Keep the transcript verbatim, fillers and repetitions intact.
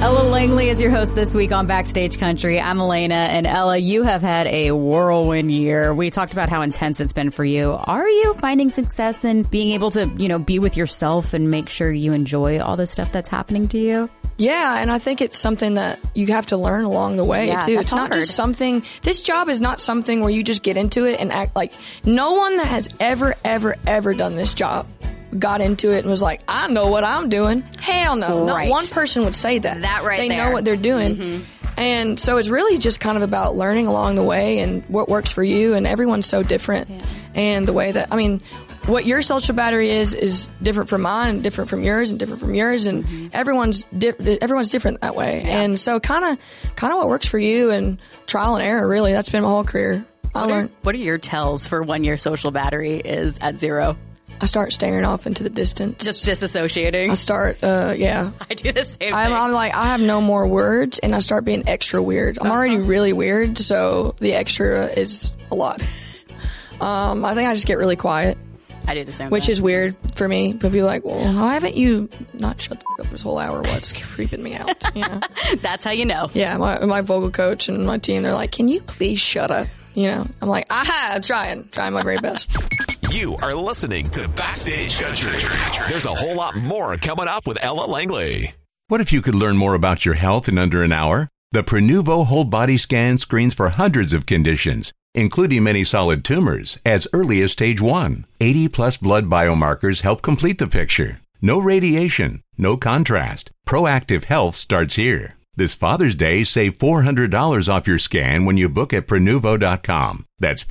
Ella Langley is your host this week on Backstage Country. I'm Elena, and Ella, you have had a whirlwind year. We talked about how intense it's been for you. Are you finding success in being able to, you know, be with yourself and make sure you enjoy all the stuff that's happening to you? Yeah, and I think it's something that you have to learn along the way, yeah, too. It's hard. not just something, this job is not something where you just get into it and act like, no one that has ever, ever, ever done this job got into it and was like, I know what I'm doing. Hell no. Right. Not one person would say that. That right They there. know what they're doing. Mm-hmm. And so it's really just kind of about learning along the way and what works for you. And everyone's so different. Yeah. And the way that, I mean, what your social battery is is different from mine, and different from yours, and different from yours, and mm-hmm. everyone's di- everyone's different that way. Yeah. And so, kind of, kind of what works for you, and trial and error. Really, that's been my whole career. I what learned. Are, what are your tells for when your social battery is at zero? I start staring off into the distance. Just disassociating? I start, uh, yeah. I do the same I'm, thing. I'm like, I have no more words, and I start being extra weird. I'm uh-huh. already really weird, so the extra is a lot. um, I think I just get really quiet. I do the same Which thing. is weird for me. But be like, well, why haven't you not shut the f- up this whole hour? What's creeping me out? You know? That's how you know. Yeah, my, my vocal coach and my team, they're like, can you please shut up? You know, I'm like, aha, I'm trying, trying my very best. You are listening to Backstage Country. There's a whole lot more coming up with Ella Langley. What if you could learn more about your health in under an hour? The Prenuvo Whole Body Scan screens for hundreds of conditions, including many solid tumors, as early as stage one. eighty plus blood biomarkers help complete the picture. No radiation, no contrast. Proactive health starts here. This Father's Day, save four hundred dollars off your scan when you book at Prenuvo dot com. That's